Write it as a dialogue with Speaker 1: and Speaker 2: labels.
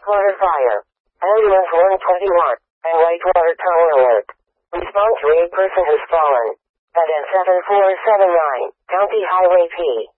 Speaker 1: Whitewater fire. Ambulance 121 and Whitewater Tower alert. Response to a person has fallen. At N7479, County Highway P.